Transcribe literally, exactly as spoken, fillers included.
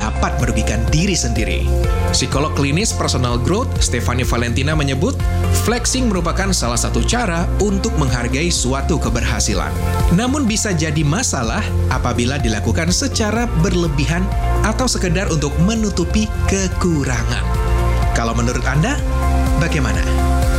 dapat merugikan diri sendiri. Psikolog klinis personal growth, Stephanie Valentina menyebut, flexing merupakan salah satu cara untuk menghargai suatu keberhasilan. Namun bisa jadi masalah apabila dilakukan secara berlebihan atau sekedar untuk menutupi kekurangan. Kalau menurut Anda, bagaimana?